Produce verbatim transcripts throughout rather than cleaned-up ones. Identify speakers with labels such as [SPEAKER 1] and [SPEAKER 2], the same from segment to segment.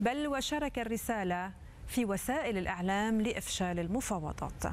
[SPEAKER 1] بل وشارك الرسالة في وسائل الإعلام لإفشال المفاوضات.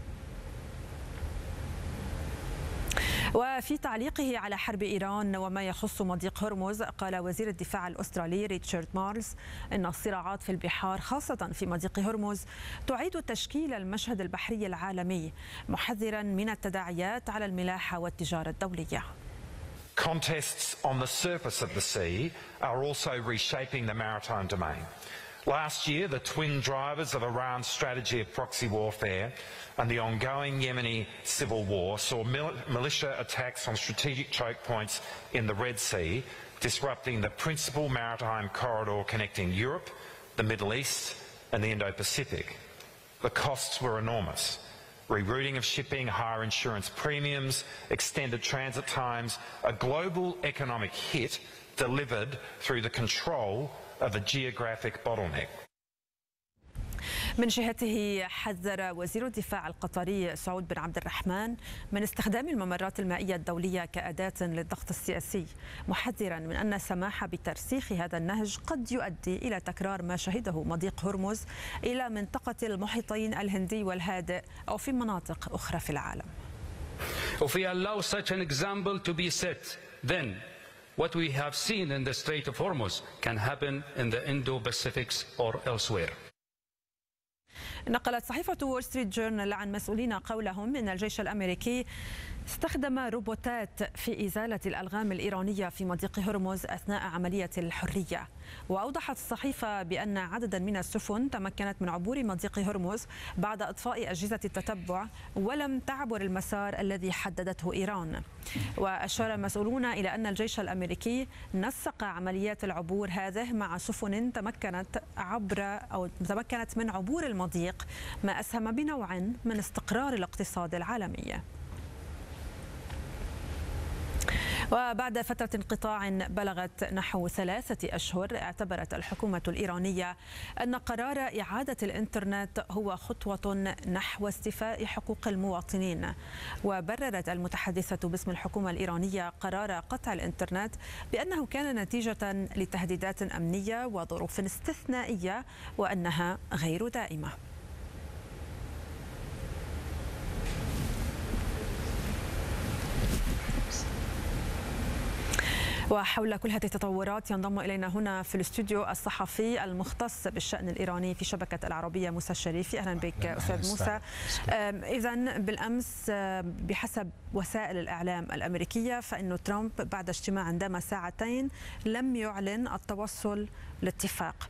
[SPEAKER 1] وفي تعليقه على حرب إيران وما يخص مضيق هرمز، قال وزير الدفاع الأسترالي ريتشارد مارلز إن الصراعات في البحار خاصة في مضيق هرمز تعيد تشكيل المشهد البحري العالمي، محذرا من التداعيات على الملاحة والتجارة الدولية.
[SPEAKER 2] Contests on the surface of the sea are also reshaping the maritime domain. Last year, the twin drivers of Iran's strategy of proxy warfare and the ongoing Yemeni civil war saw mil militia attacks on strategic choke points in the Red Sea, disrupting the principal maritime corridor connecting Europe, the Middle East and the Indo-Pacific. The costs were enormous. Rerouting of shipping, higher insurance premiums, extended transit times, a global economic hit delivered through the control of a geographic bottleneck.
[SPEAKER 1] من جهته حذر وزير الدفاع القطري سعود بن عبد الرحمن من استخدام الممرات المائية الدولية كأداة للضغط السياسي، محذرا من أن السماح بترسيخ هذا النهج قد يؤدي إلى تكرار ما شهده مضيق هرمز إلى منطقة المحيطين الهندي والهادئ أو في مناطق أخرى في العالم.
[SPEAKER 3] If we allow such an example to be set, then what we have seen in the Strait of Hormuz can happen in the Indo-Pacific or elsewhere.
[SPEAKER 1] نقلت صحيفة وول ستريت جورنال عن مسؤولين قولهم إن الجيش الأمريكي استخدم روبوتات في إزالة الألغام الإيرانية في مضيق هرمز أثناء عملية الحرية. وأوضحت الصحيفة بأن عددا من السفن تمكنت من عبور مضيق هرمز بعد إطفاء أجهزة التتبع ولم تعبر المسار الذي حددته إيران. وأشار مسؤولون إلى أن الجيش الأمريكي نسق عمليات العبور هذه مع سفن تمكنت عبر أو تمكنت من عبور المضيق، ما أسهم بنوع من استقرار الاقتصاد العالمي. وبعد فترة انقطاع بلغت نحو ثلاثة أشهر، اعتبرت الحكومة الإيرانية أن قرار إعادة الإنترنت هو خطوة نحو استيفاء حقوق المواطنين. وبررت المتحدثة باسم الحكومة الإيرانية قرار قطع الإنترنت بأنه كان نتيجة لتهديدات أمنية وظروف استثنائية وأنها غير دائمة. وحول كل هذه التطورات ينضم إلينا هنا في الاستوديو الصحفي المختص بالشأن الإيراني في شبكة العربية موسى الشريفي. أهلا بك أستاذ موسى. إذن بالأمس بحسب وسائل الإعلام الأمريكية فإنه ترامب بعد اجتماع دام ساعتين لم يعلن التوصل لاتفاق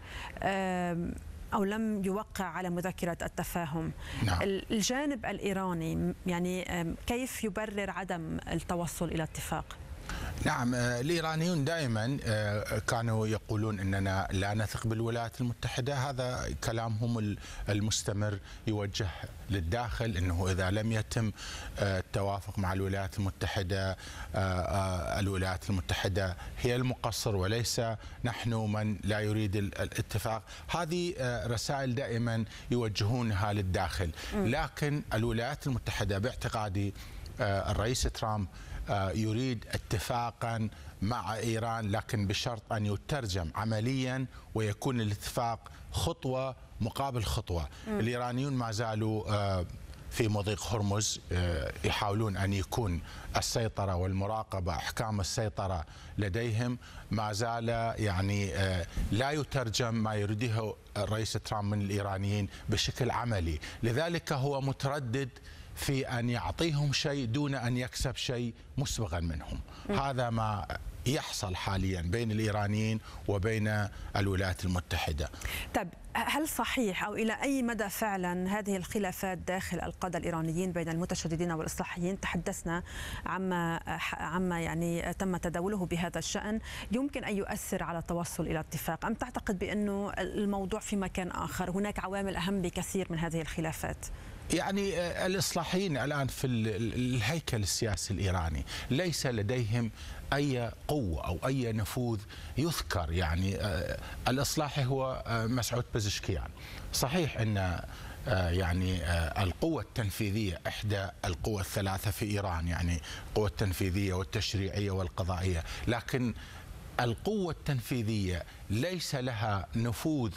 [SPEAKER 1] أو لم يوقع على مذكرة التفاهم. نعم. الجانب الإيراني يعني كيف يبرر عدم التوصل إلى اتفاق؟
[SPEAKER 4] نعم، الإيرانيون دائما كانوا يقولون أننا لا نثق بالولايات المتحدة. هذا كلامهم المستمر يوجه للداخل، أنه إذا لم يتم التوافق مع الولايات المتحدة الولايات المتحدة هي المقصر وليس نحن من لا يريد الاتفاق. هذه رسائل دائما يوجهونها للداخل. لكن الولايات المتحدة باعتقادي الرئيس ترامب يريد اتفاقا مع إيران، لكن بشرط أن يترجم عمليا ويكون الاتفاق خطوة مقابل خطوة. م. الإيرانيون ما زالوا في مضيق هرمز يحاولون أن يكون السيطرة والمراقبة، أحكام السيطرة لديهم. ما زال يعني لا يترجم ما يريده الرئيس ترامب من الإيرانيين بشكل عملي، لذلك هو متردد في أن يعطيهم شيء دون أن يكسب شيء مسبقا منهم. م. هذا ما يحصل حاليا بين الإيرانيين وبين الولايات المتحدة.
[SPEAKER 1] طيب، هل صحيح أو إلى أي مدى فعلا هذه الخلافات داخل القادة الإيرانيين بين المتشددين والإصلاحيين، تحدثنا عما عما يعني تم تداوله بهذا الشأن، يمكن أن يؤثر على التوصل إلى اتفاق، أم تعتقد بأنه الموضوع في مكان آخر، هناك عوامل أهم بكثير من هذه الخلافات؟
[SPEAKER 4] يعني الإصلاحيين الآن في الهيكل السياسي الإيراني ليس لديهم أي قوة أو أي نفوذ يذكر. يعني الإصلاحي هو مسعود بزشكيان. صحيح أن يعني القوة التنفيذية إحدى القوى الثلاثة في إيران، يعني القوة التنفيذية والتشريعية والقضائية، لكن القوة التنفيذية ليس لها نفوذ